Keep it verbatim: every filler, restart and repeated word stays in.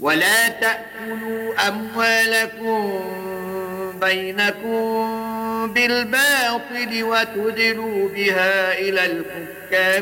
ولا تأكلوا أموالكم بينكم بالباطل وتدلوا بها إلى الحكام